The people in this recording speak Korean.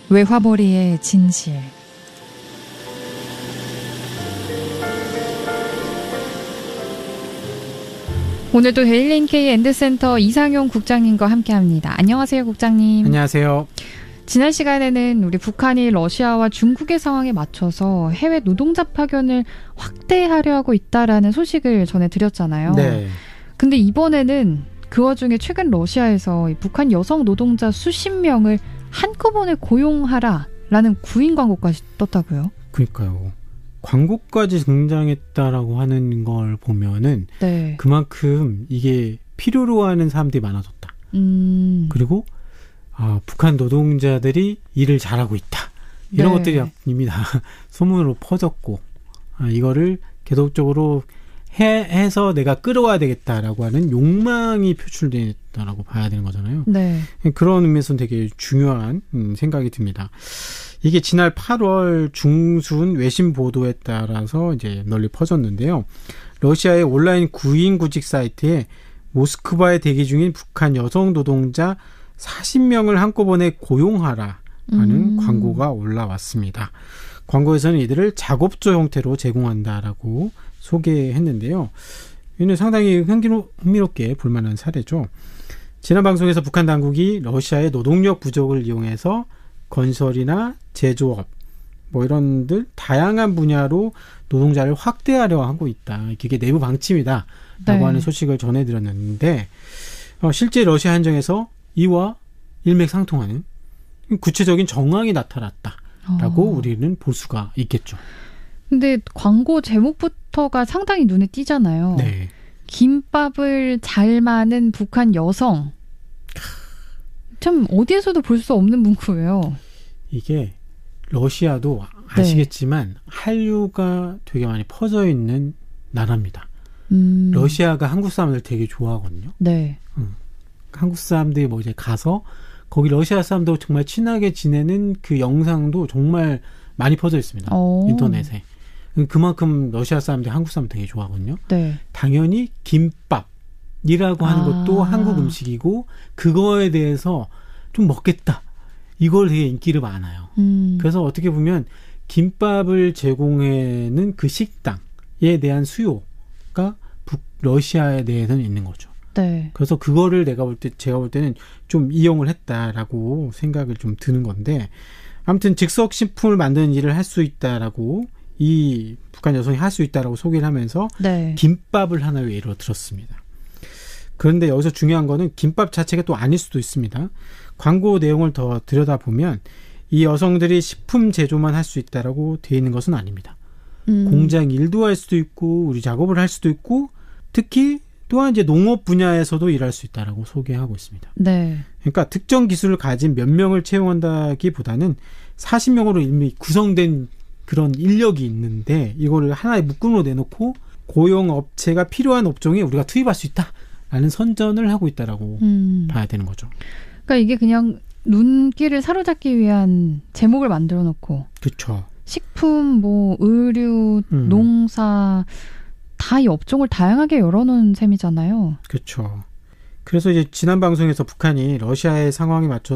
외화벌이의 진실. 오늘도 데일리NK 엔드센터 이상용 국장님과 함께합니다. 안녕하세요, 국장님. 안녕하세요. 지난 시간에는 우리 북한이 러시아와 중국의 상황에 맞춰서 해외 노동자 파견을 확대하려 하고 있다라는 소식을 전해드렸잖아요. 네. 근데 이번에는 그 와중에 최근 러시아에서 북한 여성 노동자 수십 명을 한꺼번에 고용하라라는 구인 광고까지 떴다고요? 그러니까요. 광고까지 등장했다라고 하는 걸 보면은 네. 그만큼 이게 필요로 하는 사람들이 많아졌다. 그리고 북한 노동자들이 일을 잘하고 있다. 이런 네. 것들이 이미 다 소문으로 퍼졌고 이거를 계속적으로 해서 내가 끌어와야 되겠다라고 하는 욕망이 표출됐다라고 봐야 되는 거잖아요. 네. 그런 의미에서는 되게 중요한 생각이 듭니다. 이게 지난 8월 중순 외신 보도에 따라서 이제 널리 퍼졌는데요. 러시아의 온라인 구인 구직 사이트에 모스크바에 대기 중인 북한 여성 노동자 40명을 한꺼번에 고용하라라는 광고가 올라왔습니다. 광고에서는 이들을 작업조 형태로 제공한다라고 소개했는데요. 이는 상당히 흥미롭게 볼만한 사례죠. 지난 방송에서 북한 당국이 러시아의 노동력 부족을 이용해서 건설이나 제조업 이런들 다양한 분야로 노동자를 확대하려 하고 있다. 이게 내부 방침이다 라고 하는 소식을 전해드렸는데 실제 러시아 현장에서 이와 일맥상통하는 구체적인 정황이 나타났다라고 우리는 볼 수가 있겠죠. 근데 광고 제목부터가 상당히 눈에 띄잖아요. 네. 김밥을 잘 마는 북한 여성. 참 어디에서도 볼 수 없는 문구예요. 이게 러시아도 아시겠지만 한류가 되게 많이 퍼져 있는 나라입니다. 러시아가 한국 사람들 되게 좋아하거든요. 네. 한국 사람들이 이제 가서 거기 러시아 사람들 정말 친하게 지내는 그 영상도 정말 많이 퍼져 있습니다. 인터넷에. 그만큼 러시아 사람들이 한국 사람 되게 좋아하거든요. 네. 당연히 김밥이라고 하는 것도 한국 음식이고 그거에 대해서 좀 먹겠다. 이걸 되게 인기를 많아요. 그래서 어떻게 보면 김밥을 제공하는 그 식당에 대한 수요가 러시아에 대해서는 있는 거죠. 네. 그래서 그거를 제가 볼 때는 좀 이용을 했다라고 생각을 좀 드는 건데 아무튼 즉석 식품을 만드는 일을 할 수 있다라고 이 북한 여성이 할 수 있다라고 소개를 하면서 네. 김밥을 하나의 예로 들었습니다. 그런데 여기서 중요한 거는 김밥 자체가 또 아닐 수도 있습니다. 광고 내용을 더 들여다보면 이 여성들이 식품 제조만 할 수 있다라고 되어 있는 것은 아닙니다. 공장 일도 할 수도 있고 우리 작업을 할 수도 있고 특히 또한 이제 농업 분야에서도 일할 수 있다라고 소개하고 있습니다. 네. 그러니까 특정 기술을 가진 몇 명을 채용한다기보다는 40명으로 이미 구성된 그런 인력이 있는데 이거를 하나의 묶음으로 내놓고 고용업체가 필요한 업종에 우리가 투입할 수 있다라는 선전을 하고 있다라고 봐야 되는 거죠. 그러니까 이게 그냥 눈길을 사로잡기 위한 제목을 만들어 놓고 그렇죠. 식품, 의류, 농사 다 이 업종을 다양하게 열어놓은 셈이잖아요. 그렇죠. 그래서 이제 지난 방송에서 북한이 러시아의 상황에 맞춰